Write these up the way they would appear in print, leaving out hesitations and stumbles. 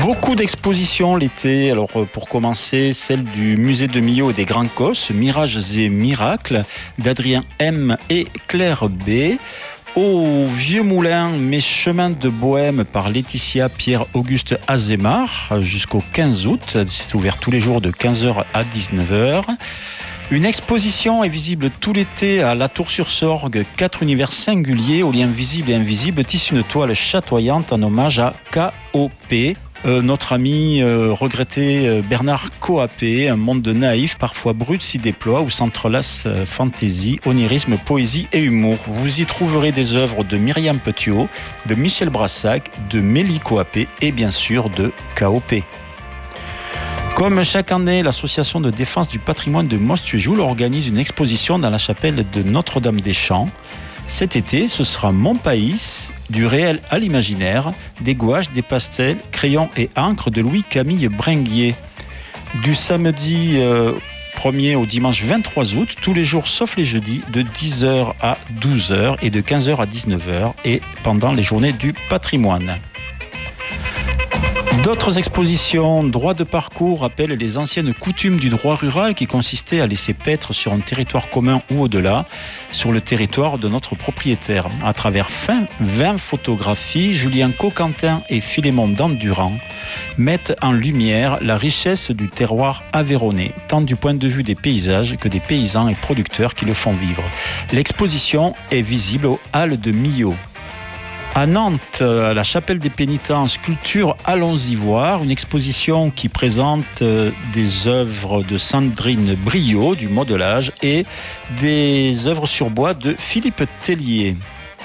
Beaucoup d'expositions l'été. Alors pour commencer, celle du musée de Millau et des Grands Cosses, Mirages et Miracles, d'Adrien M et Claire B. Au Vieux Moulin, Mes chemins de Bohème par Laetitia Pierre-Auguste Azémar jusqu'au 15 août. C'est ouvert tous les jours de 15h à 19h. Une exposition est visible tout l'été à la Tour-sur-Sorgue. 4 univers singuliers aux liens visibles et invisibles tissent une toile chatoyante en hommage à K.O.P. Notre ami regretté Bernard Coapé, un monde de naïfs, parfois brut, s'y déploie où s'entrelacent fantaisie, onirisme, poésie et humour. Vous y trouverez des œuvres de Myriam Petiot, de Michel Brassac, de Mélie Coapé et bien sûr de K.O.P. Comme chaque année, l'association de défense du patrimoine de Mostuéjoul organise une exposition dans la chapelle de Notre-Dame-des-Champs. Cet été, ce sera Mon Pays, du réel à l'imaginaire, des gouaches, des pastels, crayons et encre de Louis-Camille Bringuier. Du samedi 1er au dimanche 23 août, tous les jours sauf les jeudis, de 10h à 12h et de 15h à 19h et pendant les journées du patrimoine. D'autres expositions, droit de parcours rappellent les anciennes coutumes du droit rural qui consistaient à laisser paître sur un territoire commun ou au-delà, sur le territoire de notre propriétaire. À travers 20 photographies, Julien Coquentin et Philémon Dandurand mettent en lumière la richesse du terroir aveyronnais, tant du point de vue des paysages que des paysans et producteurs qui le font vivre. L'exposition est visible aux Halles de Millau. À Nantes, à la chapelle des Pénitents, sculpture Allons-y voir, une exposition qui présente des œuvres de Sandrine Briot du modelage et des œuvres sur bois de Philippe Tellier.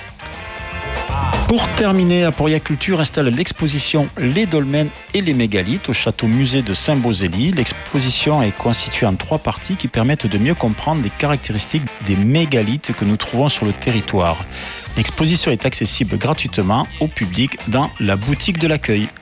Pour terminer, Aporia Culture installe l'exposition Les Dolmens et les mégalithes au château musée de Saint-Beauzély. L'exposition est constituée en 3 parties qui permettent de mieux comprendre les caractéristiques des mégalithes que nous trouvons sur le territoire. L'exposition est accessible gratuitement au public dans la boutique de l'accueil.